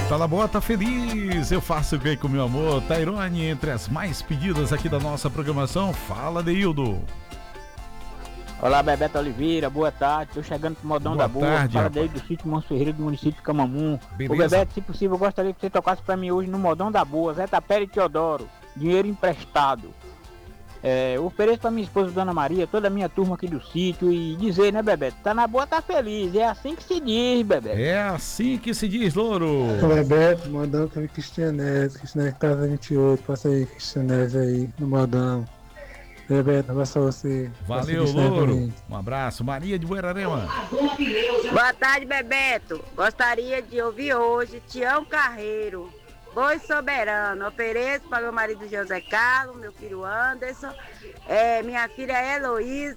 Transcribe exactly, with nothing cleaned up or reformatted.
Tá na boa, tá feliz. Eu faço o que com meu amor. Tairone, entre as mais pedidas aqui da nossa programação. Fala, Deildo. Olá, Bebeto Oliveira, boa tarde. Tô chegando pro Modão boa da Boa. Tarde, Fala rapaz. daí do sítio Montes Ferreira, do município de Camamu. Beleza. Ô Bebeto, se possível, eu gostaria que você tocasse pra mim hoje no Modão da Boa. Zé Tapera e Teodoro, dinheiro emprestado. É, eu ofereço pra minha esposa, Dona Maria, toda a minha turma aqui do sítio e dizer, né, Bebeto? Tá na boa, tá feliz. É assim que se diz, Bebeto. É assim que se diz, louro. Ô Bebeto, Modão tá Cristianese, Cristianese casa vinte e oito, passa aí, Cristianese aí, no Modão. Bebeto, abraço a você. Valeu, louro. Um abraço. Maria de Buerarema. Boa tarde, Bebeto. Gostaria de ouvir hoje Tião Carreiro, Boi Soberano. Ofereço para meu marido José Carlos, meu filho Anderson, é, minha filha Heloísa